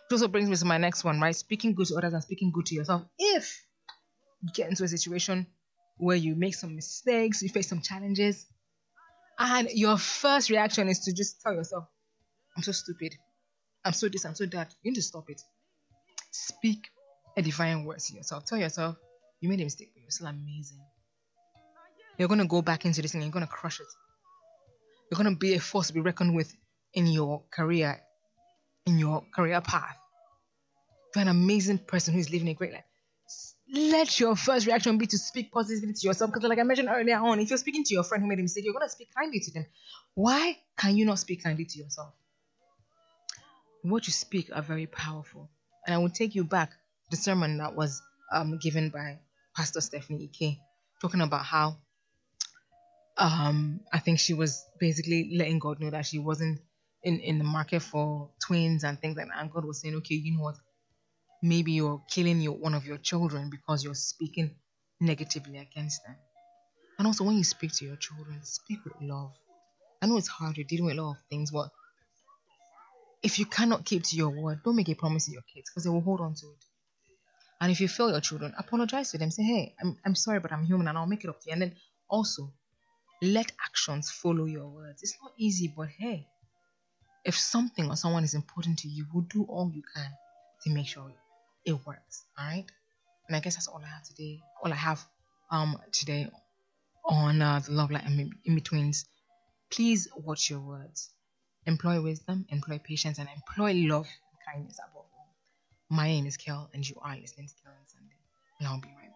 It also brings me to my next one, right? Speaking good to others and speaking good to yourself. If you get into a situation where you make some mistakes, you face some challenges, and your first reaction is to just tell yourself, I'm so stupid, I'm so this, I'm so that, you need to stop it. Speak a divine word to yourself. Tell yourself, you made a mistake, but you're still amazing. You're going to go back into this thing, you're going to crush it. You're going to be a force to be reckoned with in your career, in your career path. You're an amazing person who is living a great life. Let your first reaction be to speak positively to yourself. Because, like I mentioned earlier on, if you're speaking to your friend who made a mistake, you're going to speak kindly to them. Why can you not speak kindly to yourself? What you speak are very powerful. And I will take you back to the sermon that was given by Pastor Stephanie Ike, talking about how I think she was basically letting God know that she wasn't in the market for twins and things like that. And God was saying, okay, you know what? Maybe you're killing one of your children because you're speaking negatively against them. And also, when you speak to your children, speak with love. I know it's hard, you're dealing with a lot of things, but if you cannot keep to your word, don't make a promise to your kids because they will hold on to it. And if you fail your children, apologize to them. Say, hey, I'm sorry, but I'm human and I'll make it up to you. And then also, let actions follow your words. It's not easy, but hey, if something or someone is important to you, we'll do all you can to make sure it works. All right. And I guess that's all I have today. All I have today on the Love Light in Betweens. Please watch your words. Employ wisdom, employ patience, and employ love and kindness above all. My name is Kel, and you are listening to Kel on Sunday. And I'll be right back.